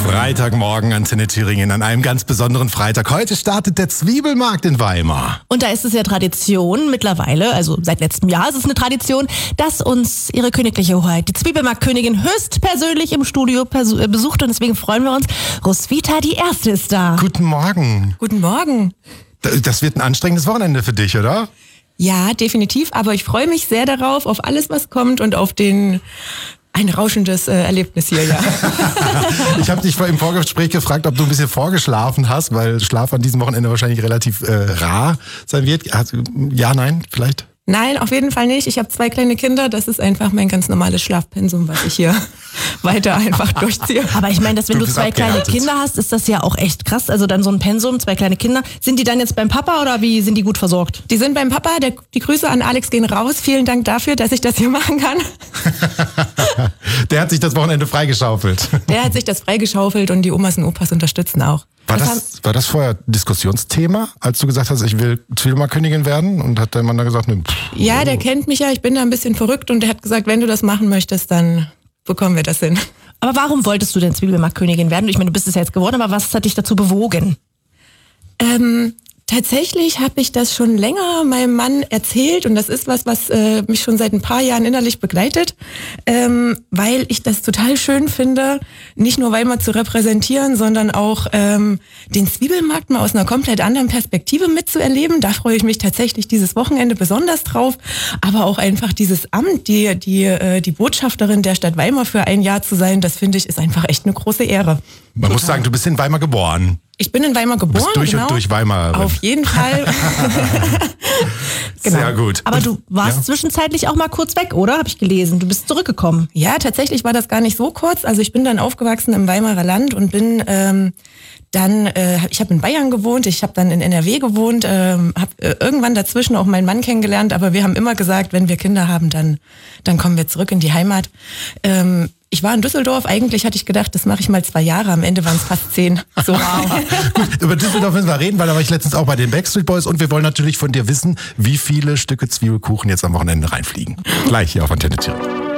Freitagmorgen, Antenne Thüringen, an einem ganz besonderen Freitag. Heute startet der Zwiebelmarkt in Weimar. Und da ist es ja Tradition mittlerweile, also seit letztem Jahr ist es eine Tradition, dass uns ihre königliche Hoheit, die Zwiebelmarktkönigin, höchstpersönlich im Studio besucht. Und deswegen freuen wir uns. Roswitha, die Erste, ist da. Guten Morgen. Guten Morgen. Das wird ein anstrengendes Wochenende für dich, oder? Ja, definitiv. Aber ich freue mich sehr darauf, auf alles, was kommt und auf ein rauschendes Erlebnis hier, ja. Ich habe dich im Vorgespräch gefragt, ob du ein bisschen vorgeschlafen hast, weil Schlaf an diesem Wochenende wahrscheinlich relativ rar sein wird. Ja, nein, vielleicht? Nein, auf jeden Fall nicht. Ich habe 2 kleine Kinder. Das ist einfach mein ganz normales Schlafpensum, was ich hier weiter einfach durchziehe. Aber ich meine, wenn du 2 kleine Kinder hast, ist das ja auch echt krass. Also dann so ein Pensum, 2 kleine Kinder. Sind die dann jetzt beim Papa oder wie sind die gut versorgt? Die sind beim Papa. Die Grüße an Alex gehen raus. Vielen Dank dafür, dass ich das hier machen kann. Der hat sich das Wochenende freigeschaufelt. Der hat sich das freigeschaufelt und die Omas und Opas unterstützen auch. War das vorher Diskussionsthema, als du gesagt hast, ich will Zwiebelmarktkönigin werden? Und hat der Mann dann gesagt, ne, ja, der kennt mich ja, ich bin da ein bisschen verrückt und der hat gesagt, wenn du das machen möchtest, dann bekommen wir das hin. Aber warum wolltest du denn Zwiebelmarktkönigin werden? Ich meine, du bist es ja jetzt geworden, aber was hat dich dazu bewogen? Tatsächlich habe ich das schon länger meinem Mann erzählt und das ist was mich schon seit ein paar Jahren innerlich begleitet, weil ich das total schön finde, nicht nur Weimar zu repräsentieren, sondern auch den Zwiebelmarkt mal aus einer komplett anderen Perspektive mitzuerleben. Da freue ich mich tatsächlich dieses Wochenende besonders drauf, aber auch einfach dieses Amt, die Botschafterin der Stadt Weimar für ein Jahr zu sein, das finde ich ist einfach echt eine große Ehre. Man muss sagen, du bist in Weimar geboren. Ich bin in Weimar geboren, du bist durch und durch Weimar. Auf jeden Fall. Genau. Sehr gut. Aber du warst zwischenzeitlich auch mal kurz weg, oder? Habe ich gelesen. Du bist zurückgekommen. Ja, tatsächlich war das gar nicht so kurz. Also ich bin dann aufgewachsen im Weimarer Land und bin ich habe in Bayern gewohnt, ich habe dann in NRW gewohnt, habe irgendwann dazwischen auch meinen Mann kennengelernt, aber wir haben immer gesagt, wenn wir Kinder haben, dann kommen wir zurück in die Heimat. Ich war in Düsseldorf, eigentlich hatte ich gedacht, das mache ich mal 2 Jahre, am Ende waren es fast 10. So. Wow. Gut, über Düsseldorf müssen wir reden, weil da war ich letztens auch bei den Backstreet Boys und wir wollen natürlich von dir wissen, wie viele Stücke Zwiebelkuchen jetzt am Wochenende reinfliegen. Gleich hier auf Antenne Thüringen.